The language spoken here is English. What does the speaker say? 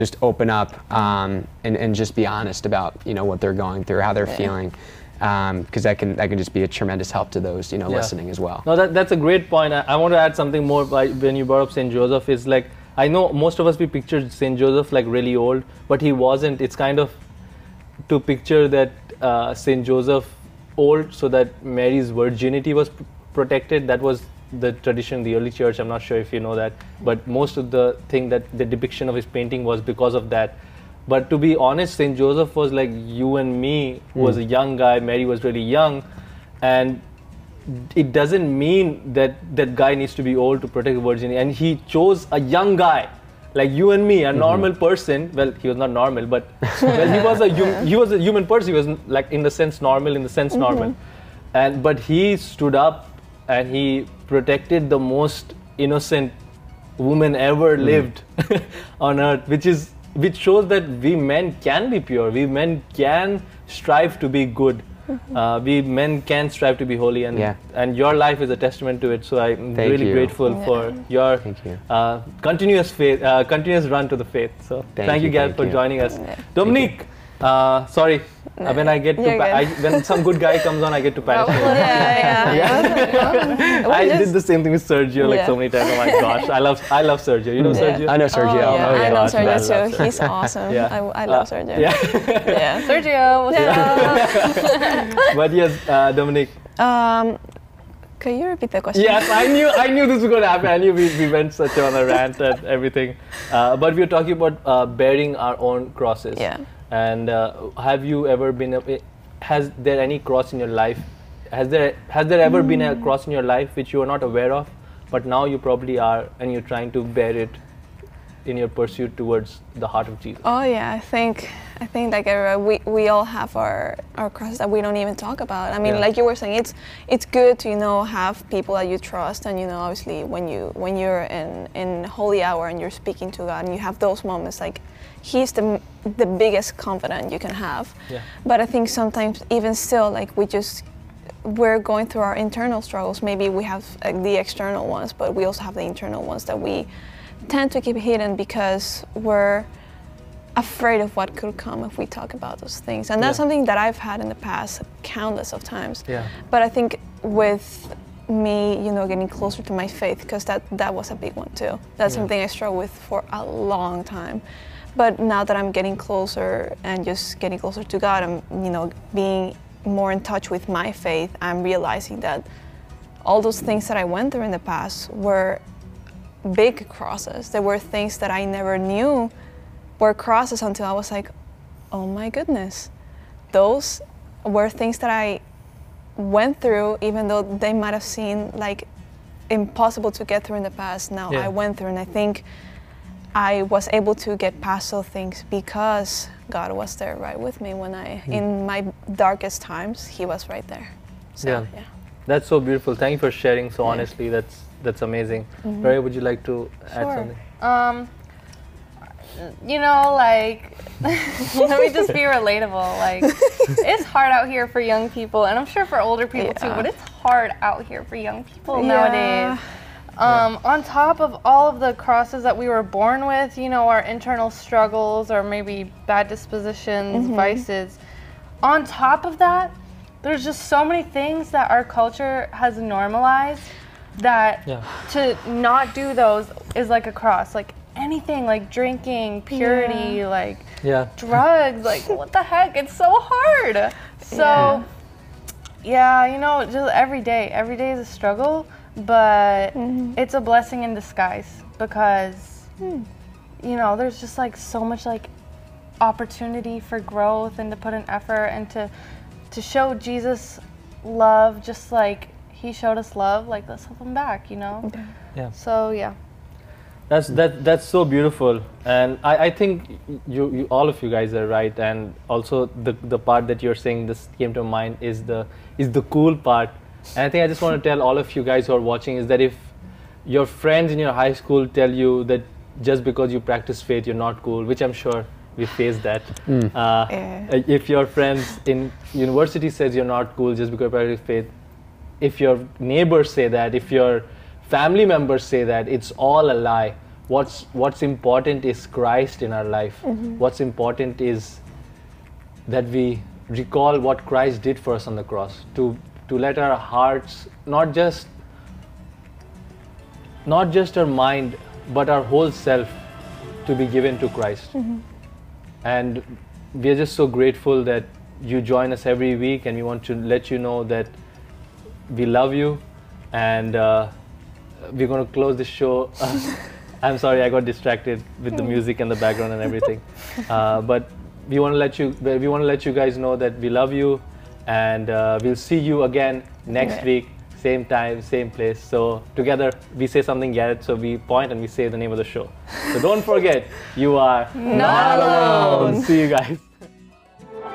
just open up and just be honest about what they're going through, how they're feeling, because that can just be a tremendous help to those listening as well. No, that's a great point. I want to add something more. When you brought up Saint Joseph, is like, I know most of us, we pictured Saint Joseph like really old, but he wasn't. It's kind of to picture that Saint Joseph old so that Mary's virginity was protected. That was the tradition in the early church. I'm not sure if you know that, but most of the thing that the depiction of his painting was because of that. But to be honest, Saint Joseph was like you and me, who was a young guy. Mary was really young, and it doesn't mean that that guy needs to be old to protect virginity. And he chose a young guy like you and me, a normal person. Well, he was not normal, but well, he was a human person. He was like in the sense normal, but he stood up and he protected the most innocent woman ever lived on earth, which shows that we men can be pure. We men can strive to be good. We men can strive to be holy, and your life is a testament to it. So I'm really grateful for your continuous faith, continuous run to the faith. So thank you, Gareth, for joining us. Dominique, sorry. When I get when some good guy comes on, I get to pat his I did the same thing with Sergio like so many times. Oh my gosh, I love Sergio. You know Sergio? I know Sergio. I know Sergio too. He's awesome. I love Sergio. Sergio, what's up? But yes, Dominique. Can you repeat the question? Yes, I knew this was going to happen. I knew we went such on a rant and everything. But we were talking about bearing our own crosses. Yeah. And have you ever been? Has there any cross in your life? Has there ever been a cross in your life which you are not aware of, but now you probably are, and you're trying to bear it in your pursuit towards the heart of Jesus? Oh yeah, I think like we all have our crosses that we don't even talk about. I mean, like you were saying, it's good to have people that you trust, and obviously when you're in holy hour and you're speaking to God and you have those moments, like He's the biggest confidant you can have. Yeah. But I think sometimes even still, like we're going through our internal struggles. Maybe we have the external ones, but we also have the internal ones that we tend to keep hidden because we're afraid of what could come if we talk about those things. And that's something that I've had in the past countless of times. Yeah. But I think with me, getting closer to my faith, because that was a big one too. That's something I struggled with for a long time. But now that I'm getting closer and just getting closer to God, I'm, being more in touch with my faith, I'm realizing that all those things that I went through in the past were big crosses. There were things that I never knew were crosses until I was like, oh my goodness. Those were things that I went through, even though they might have seemed like impossible to get through in the past. Now I went through, and I think I was able to get past those things because God was there right with me when in my darkest times, He was right there. So, yeah. That's so beautiful. Thank you for sharing so honestly. That's amazing. Ray, would you like to add something? Let me just be relatable. Like, it's hard out here for young people, and I'm sure for older people too, but it's hard out here for young people nowadays. On top of all of the crosses that we were born with, our internal struggles or maybe bad dispositions, vices, on top of that, there's just so many things that our culture has normalized that to not do those is like a cross. Like anything, like drinking, purity, like drugs, like what the heck? It's so hard. So, just every day is a struggle. But it's a blessing in disguise because, there's just like so much like opportunity for growth and to put in effort and to show Jesus love just like He showed us love. Like, let's help Him back, Yeah. So That's so beautiful, and I think you all of you guys are right, and also the part that you're saying this came to mind is the cool part. And I think I just want to tell all of you guys who are watching is that if your friends in your high school tell you that just because you practice faith, you're not cool, which I'm sure we face that. If your friends in university says you're not cool just because you practice faith, if your neighbors say that, if your family members say that, it's all a lie. what's important is Christ in our life. What's important is that we recall what Christ did for us on the cross, to let our hearts, not just our mind, but our whole self, to be given to Christ. And we are just so grateful that you join us every week, and we want to let you know that we love you, and we're going to close the show. I'm sorry, I got distracted with the music and the background and everything. But we want to let you guys know that we love you, and we'll see you again next week, same time, same place. So together we say something, Garrett. So we point and we say the name of the show. So don't forget, you are not alone. See you guys.